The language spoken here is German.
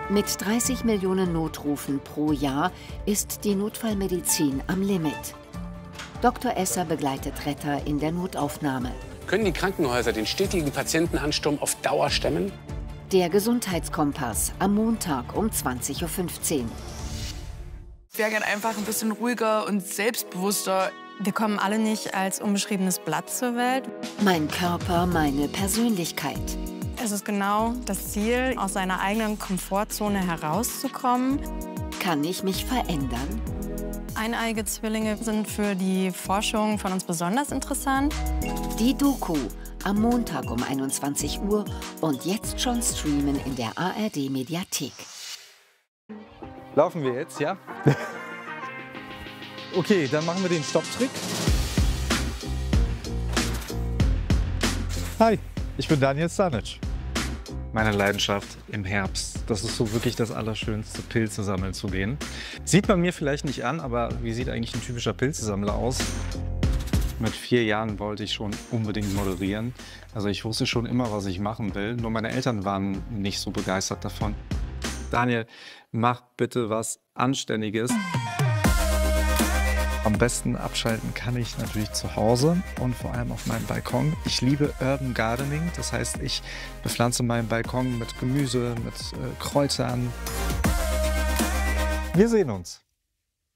Mit 30 Millionen Notrufen pro Jahr ist die Notfallmedizin am Limit. Dr. Esser begleitet Retter in der Notaufnahme. Können die Krankenhäuser den stetigen Patientenansturm auf Dauer stemmen? Der Gesundheitskompass am Montag um 20:15 Uhr. Ich wäre gern einfach ein bisschen ruhiger und selbstbewusster. Wir kommen alle nicht als unbeschriebenes Blatt zur Welt. Mein Körper, meine Persönlichkeit. Es ist genau das Ziel, aus seiner eigenen Komfortzone herauszukommen. Kann ich mich verändern? Eineige Zwillinge sind für die Forschung von uns besonders interessant. Die Doku am Montag um 21 Uhr und jetzt schon streamen in der ARD-Mediathek. Laufen wir jetzt, ja? Okay, dann machen wir den Stopptrick. Hi, ich bin Daniel Stanic. Meine Leidenschaft im Herbst. Das ist so wirklich das Allerschönste, Pilze sammeln zu gehen. Sieht man mir vielleicht nicht an, aber wie sieht eigentlich ein typischer Pilzesammler aus? Mit 4 Jahren wollte ich schon unbedingt moderieren. Also ich wusste schon immer, was ich machen will. Nur meine Eltern waren nicht so begeistert davon. Daniel, mach bitte was Anständiges. Am besten abschalten kann ich natürlich zu Hause und vor allem auf meinem Balkon. Ich liebe Urban Gardening, das heißt, ich bepflanze meinen Balkon mit Gemüse, mit Kräutern. Wir sehen uns.